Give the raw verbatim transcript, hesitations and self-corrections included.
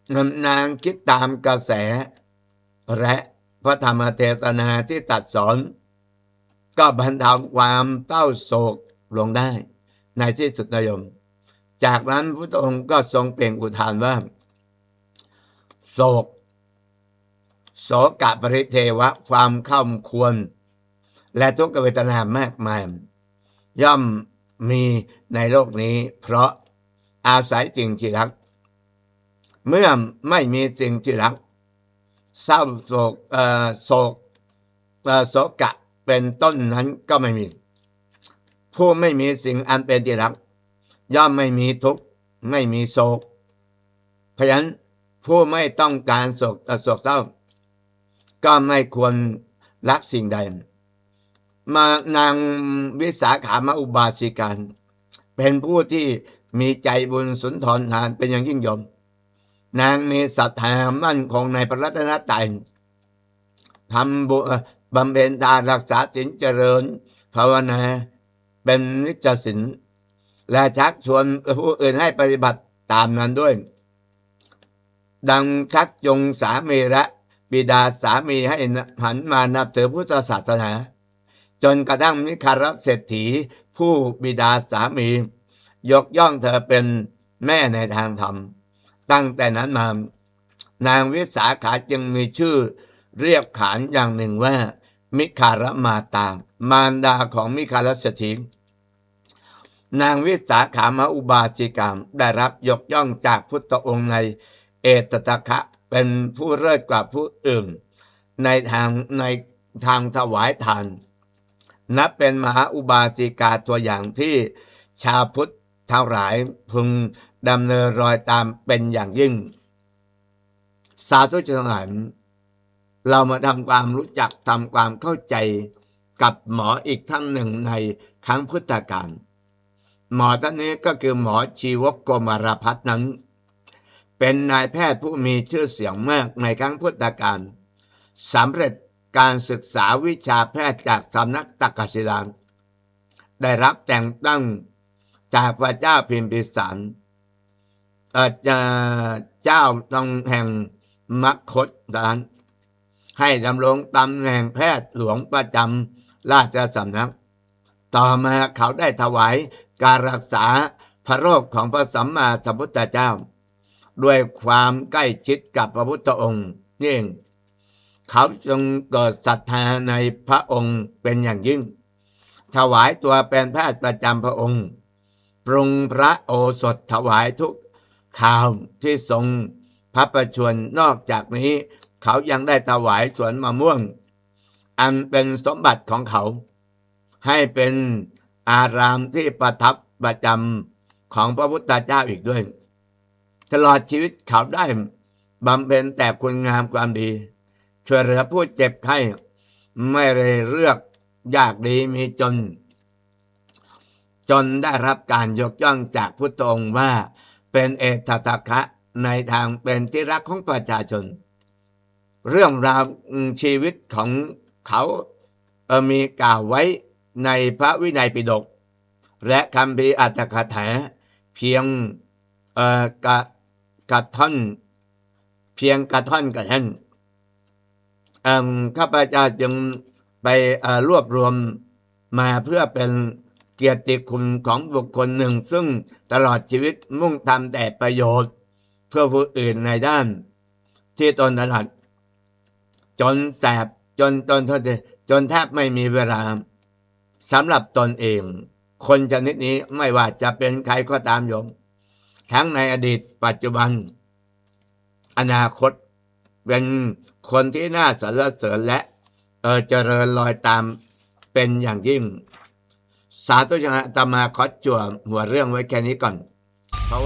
นางคิดตามกระแสและพระธรรมเทศนาที่ตรัสสอนก็บรรเทาความเศร้าโศกลงได้ในที่สุดนะโยมจากนั้นพระองค์ก็ทรงเปล่งอุทานว่าโศกโสกะปริเทวะความเข้าควรและทุกขเวทนามากมายย่อมมีในโลกนี้เพราะอาศัยสิ่งที่รักเมื่อไม่มีสิ่งที่รักเศร้าโศกเอ่อโศกเอ่อโศกะเป็นต้นนั้นก็ไม่มีผู้ไม่มีสิ่งอันเป็นที่รักย่อมไม่มีทุกข์ไม่มีโศกเพราะฉะนั้นผู้ไม่ต้องการโศกโศกเศร้าก็ไม่ควรรักสิ่งใดมานางวิสาขามอุบาสิกาเป็นผู้ที่มีใจบุญสุนทรทานเป็นอย่างยิ่งยงนางมีศรัทธามั่นคงในพระรัตนตรัยทำบุญบำเพ็ญทานรักษาศีลเจริญภาวนาเป็นนิจศีลและชักชวนผู้อื่นให้ปฏิบัติตามนั้นด้วยดังชักจูงสามีและบิดาสามีให้หันมานับถือพุทธศาสนาจนกระทั่งมิคารเศรษฐีผู้บิดาสามียกย่องเธอเป็นแม่ในทางธรรมตั้งแต่นั้นมานางวิสาขาจึงมีชื่อเรียกขานอย่างหนึ่งว่ามิคารมาตามารดาของมิคารเศรษฐีนางวิสาขามอุบาสิกาได้รับยกย่องจากพุทธองค์ในเอตตะคะเป็นผู้เลิศกว่าผู้อื่นในทางในทางถวายทานนับเป็นมหาอุบาสิกาตัวอย่างที่ชาวพุทธทั้งหลายพึงดำเนินรอยตามเป็นอย่างยิ่งสาธุชนทั้งหลายเรามาทำความรู้จักทำความเข้าใจกับหมออีกท่านหนึ่งในครั้งพุทธกาลหมอท่านนี้ก็คือหมอชีวกโกมารพัฒน์นั้นเป็นนายแพทย์ผู้มีชื่อเสียงมากในครั้งพุทธกาลสำเร็จการศึกษาวิชาแพทย์จากสำนักตักกศิลาได้รับแต่งตั้งจากพระเจ้าพิมพิสารเจ้าต้องแห่งมคธนั้นให้ดำรงตำแหน่งแพทย์หลวงประจำราชสำนักต่อมาเขาได้ถวายการรักษาพระโรคของพระสัมมาสัมพุทธเจ้าด้วยความใกล้ชิดกับพระพุทธองค์นี่เองเขาจึงเกิดศรัทธาในพระองค์เป็นอย่างยิ่งถวายตัวเป็นแพทย์ประจำพระองค์ปรุงพระโอสถถวายทุกข่าวที่ทรงพระประชวรนอกจากนี้เขายังได้ถวายสวนมะม่วงอันเป็นสมบัติของเขาให้เป็นอารามที่ประทับประจำของพระพุทธเจ้าอีกด้วยตลอดชีวิตเขาได้บำเพ็ญแต่คุณงามความดีช่วยเหลือผู้เจ็บไข้ไม่ได้เลือกยากดีมีจนจนได้รับการยกย่องจากพุทธองค์ว่าเป็นเอตตะคะในทางเป็นที่รักของประชาชนเรื่องราวชีวิตของเขามีกล่าวไว้ในพระวินัยปิฎกและคัมภีร์อัตถกถาเพียงเอ่อกะกะท่อนเพียงกะท่อนกะท่อนเอ่อข้าพเจ้าจึงไปเอ่อรวบรวมมาเพื่อเป็นเกียรติคุณของบุคคลหนึ่งซึ่งตลอดชีวิตมุ่งทำแต่ประโยชน์เพื่อผู้อื่นในด้านที่ตนถนัดจนแสบจนตนทนจนแทบไม่มีเวลาสำหรับตนเองคนชนิดนี้ไม่ว่าจะเป็นใครก็ตามโยมทั้งในอดีตปัจจุบันอนาคตเป็นคนที่น่าสรรเสริญและเออเจริญรอยตามเป็นอย่างยิ่งสาธุชนอาตมาขอจั่วหัวเรื่องไว้แค่นี้ก่อน